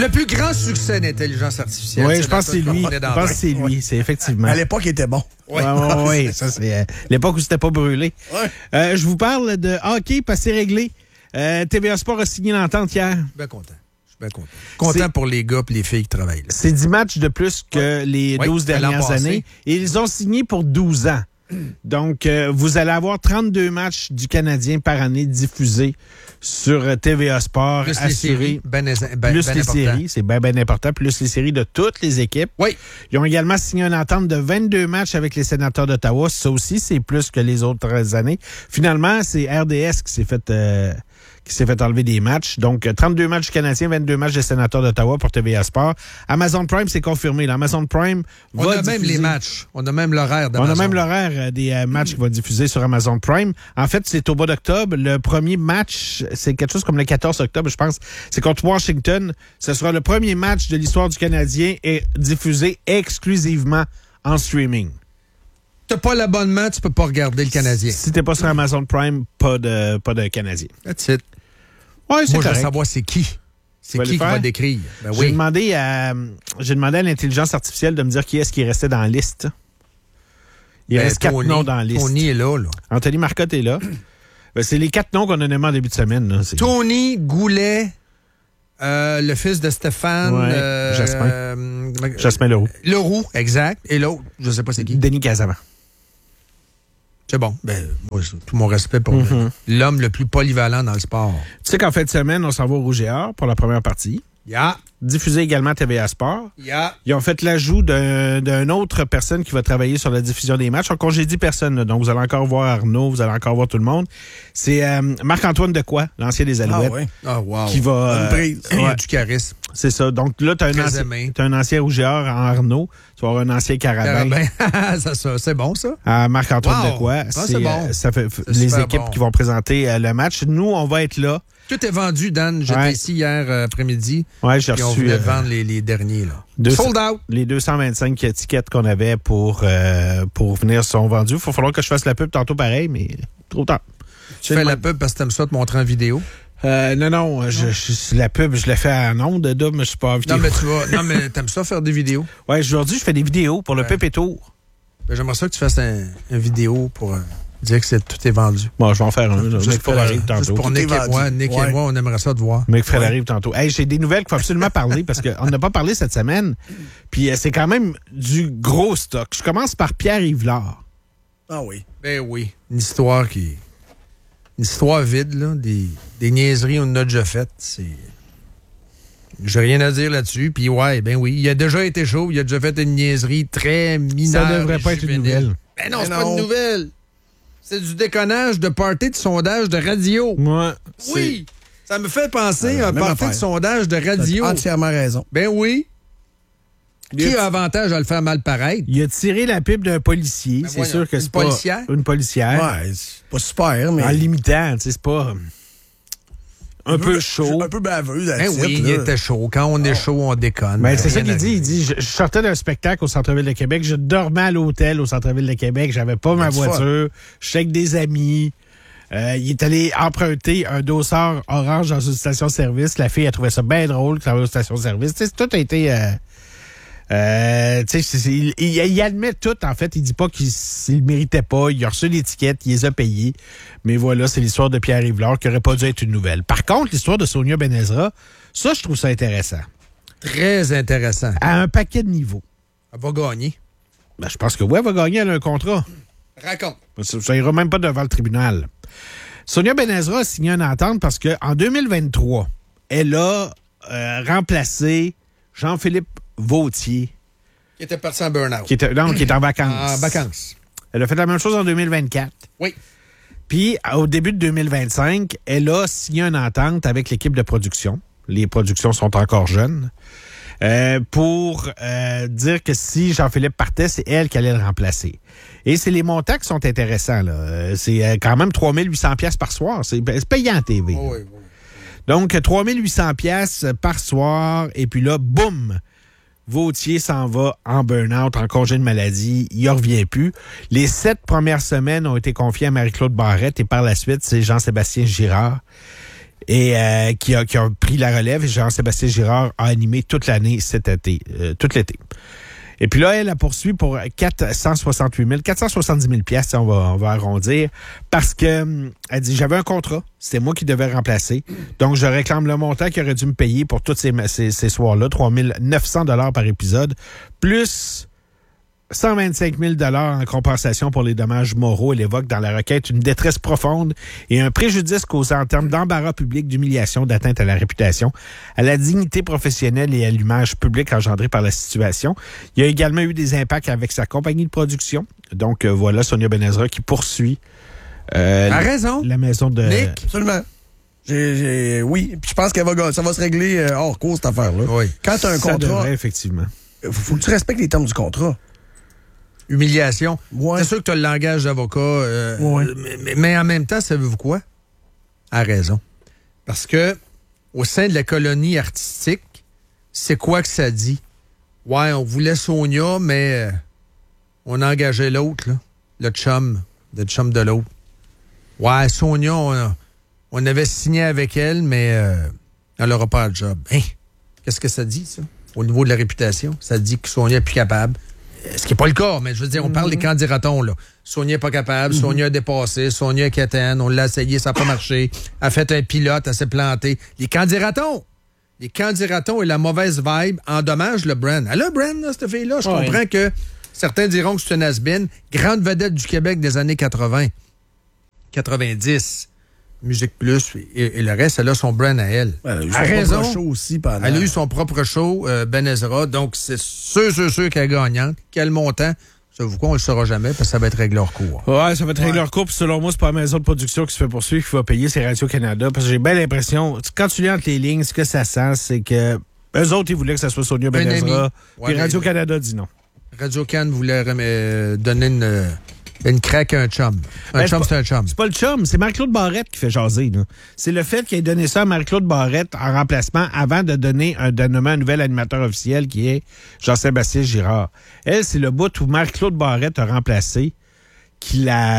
Le plus grand succès d'intelligence artificielle. Oui, je pense que c'est lui. C'est effectivement. À l'époque, il était bon. Oui, ça, c'est l'époque où c'était pas brûlé. Ouais. Je vous parle de hockey parce que c'est réglé. TVA Sport a signé l'entente hier. Bien content. Bien content. Content pour les gars et les filles qui travaillent là. C'est 10 matchs de plus que les 12 dernières années. Et ils ont signé pour 12 ans. Donc, vous allez avoir 32 matchs du Canadien par année diffusés sur TVA Sport. Plus les séries, plus les séries, c'est bien important. Plus les séries de toutes les équipes. Oui. Ils ont également signé une entente de 22 matchs avec les Sénateurs d'Ottawa. Ça aussi, c'est plus que les autres années. Finalement, c'est RDS qui s'est fait enlever des matchs. Donc, 32 matchs du Canadien, 22 matchs des Sénateurs d'Ottawa pour TVA Sport. Amazon Prime, c'est confirmé. L'Amazon Prime va On a même les matchs. On a même l'horaire d'Amazon. On a même l'horaire des matchs qui va diffuser sur Amazon Prime. En fait, c'est au mois d'octobre. Le premier match, c'est quelque chose comme le 14 octobre, je pense. C'est contre Washington. Ce sera le premier match de l'histoire du Canadien et diffusé exclusivement en streaming. T'as pas l'abonnement, tu peux pas regarder le Canadien. Si t'es pas sur Amazon Prime, pas de Canadien. That's it. Ouais, c'est Moi, je veux correct. savoir c'est qui. C'est qui va décrire. Ben J'ai demandé à l'intelligence artificielle de me dire qui est-ce qui restait dans la liste. Il reste 4 noms dans la liste. Tony est là. Anthony Marcotte est là. C'est les 4 noms qu'on a nommés en début de semaine. Là. Tony Goulet, le fils de Stéphane. Jasmin Leroux. Leroux, exact. Et l'autre, je sais pas c'est qui. Denis Casavant. C'est bon. Ben, moi, tout mon respect pour l'homme le plus polyvalent dans le sport. Tu sais qu'en fin de semaine, on s'en va au Rouge et Or pour la première partie. Diffusé également à TVA Sport. Ils ont fait l'ajout d'une autre personne qui va travailler sur la diffusion des matchs. On congédie personne, là. Donc vous allez encore voir Arnaud, vous allez encore voir tout le monde. C'est Marc-Antoine Decoy, l'ancien des Alouettes. Qui va... Il a du charisme. C'est ça. Donc là, tu as un ancien Rouge et Or en Arnaud. Tu vas avoir un ancien Carabin. C'est bon, ça. Marc-Antoine Decoy. C'est bon. Ça fait les équipes qui vont présenter le match. Nous, on va être là. Tout est vendu, Dan. J'étais ici hier après-midi. Oui, j'ai reçu. On voulait vendre les derniers. Là. Sold out. Les 225 étiquettes qu'on avait pour venir sont vendues. Il va falloir que je fasse la pub tantôt pareil, mais trop tard. Tu fais la pub parce que tu aimes ça te montrer en vidéo? Non. La pub, je l'ai fait en ondes, mais je suis pas en vidéo. Non, mais t'aimes ça faire des vidéos? Oui, aujourd'hui, je fais des vidéos pour le Pépé Tour. Ben, j'aimerais ça que tu fasses une vidéo pour dire que tout est vendu. Bon, je vais en faire un. Juste pour Nick et moi, on aimerait ça te voir. Mais Fred arrive tantôt. Hey, j'ai des nouvelles qu'il faut absolument parler parce qu'on n'a pas parlé cette semaine. Puis c'est quand même du gros stock. Je commence par Pierre Yvelard. Ah oui. Ben oui. Une histoire vide, là. Des niaiseries qu'on a déjà faites. J'ai rien à dire là-dessus. Puis ben oui. Il a déjà été chaud. Il a déjà fait une niaiserie très mineure. Ça devrait pas être une nouvelle. Ben non, c'est pas une nouvelle. C'est du déconnage de party de sondage de radio. Oui. Ça me fait penser à un party de sondage de radio. Tu as entièrement raison. Ben oui. Qui a avantage à le faire mal paraître? Il a tiré la pipe d'un policier. C'est sûr que c'est pas... Une policière. Ouais, c'est pas super, mais... En limitant, tu sais, c'est pas... Un peu chaud. Un peu baveux. Il était chaud. Quand on est chaud, on déconne. Ben, c'est ça qu'il dit. Il dit, je sortais d'un spectacle au centre-ville de Québec. Je dormais à l'hôtel au centre-ville de Québec. J'avais pas ma voiture. J'étais avec des amis. Il est allé emprunter un dossard orange dans une station-service. La fille a trouvé ça bien drôle que ça va aux stations-service. Tout a été... il admet tout, en fait. Il dit pas qu'il ne méritait pas. Il a reçu l'étiquette, il les a payés. Mais voilà, c'est l'histoire de Pierre Yvelard qui aurait pas dû être une nouvelle. Par contre, l'histoire de Sonia Benezra, ça, je trouve ça intéressant. Très intéressant. À un paquet de niveaux. Elle va gagner. Ben, je pense que oui, elle va gagner. Elle a un contrat. Raconte. Ça ira même pas devant le tribunal. Sonia Benezra a signé une entente parce qu'en 2023, elle a remplacé Jean-Philippe Vautier. Qui était parti en burn-out. Qui est en vacances. En vacances. Elle a fait la même chose en 2024. Oui. Puis, au début de 2025, elle a signé une entente avec l'équipe de production. Les productions sont encore jeunes. Pour dire que si Jean-Philippe partait, c'est elle qui allait le remplacer. Et c'est les montants qui sont intéressants, là. C'est quand même 3800 pièces par soir. C'est payant en TV. Oh, oui. Donc, 3800 pièces par soir. Et puis là, boum! Vautier s'en va en burn-out, en congé de maladie. Il ne revient plus. Les 7 premières semaines ont été confiées à Marie-Claude Barrette et par la suite, c'est Jean-Sébastien Girard. et qui a pris la relève. Et Jean-Sébastien Girard a animé toute l'année cet été, tout l'été. Et puis là, elle a poursuivi pour 470 000 piastres, on va arrondir, parce que elle dit, j'avais un contrat, c'était moi qui devais remplacer, donc je réclame le montant qu'il aurait dû me payer pour tous ces soirs-là, 3 900 $ par épisode, plus 125 000 $ en compensation pour les dommages moraux. Elle évoque dans la requête une détresse profonde et un préjudice causé en termes d'embarras public, d'humiliation, d'atteinte à la réputation, à la dignité professionnelle et à l'image publique engendrée par la situation. Il y a également eu des impacts avec sa compagnie de production. Donc voilà, Sonia Benezra qui poursuit la maison de... Nick, absolument. Oui, puis je pense ça va se régler hors cours, cette affaire-là. Oui. Quand tu as un Ça contrat... devrait, effectivement. Faut que tu respectes les termes du contrat. Humiliation. Ouais. C'est sûr que tu as le langage d'avocat, mais en même temps, savez-vous quoi? A raison. Parce que au sein de la colonie artistique, c'est quoi que ça dit? Ouais, on voulait Sonia, mais on a engagé l'autre, là, le chum de l'autre. Ouais, Sonia, on avait signé avec elle, mais elle n'aura pas le job. Hein? Qu'est-ce que ça dit, ça? Au niveau de la réputation, ça dit que Sonia n'est plus capable. Ce qui n'est pas le cas, mais je veux dire, on parle des candidatons, là. Sonia n'est pas capable, Sonia a dépassé, Sonia est quétaine, on l'a essayé, ça n'a pas marché. Elle a fait un pilote, elle s'est plantée. Les candidatons et la mauvaise vibe endommagent le brand. Elle a un brand, là, cette fille-là. Je comprends que certains diront que c'est une has-been. Grande vedette du Québec des années 80, 90. Musique Plus et le reste, elle a son brand à elle. Elle a eu son propre show aussi pendant... Elle a eu son propre show, Benezra, donc c'est sûr qu'elle est gagnante. Quel montant? Savez-vous quoi, on le saura jamais parce que ça va être réglé hors cours. Ouais, ça va être réglé hors cours. Puis selon moi, c'est pas la maison de production qui se fait poursuivre qui va payer, c'est Radio-Canada. Parce que j'ai bien l'impression, quand tu lis entre les lignes, ce que ça sent, c'est que eux autres, ils voulaient que ça soit Sonia Benezra. Puis Radio-Canada dit non. Radio-Can voulait donner une craque à un chum. C'est un chum. C'est pas le chum, c'est Marie-Claude Barrette qui fait jaser. Là. C'est le fait qu'il ait donné ça à Marie-Claude Barrette en remplacement avant de donner un nouvel animateur officiel qui est Jean-Sébastien Girard. Elle, c'est le bout où Marie-Claude Barrette a remplacé qui l'a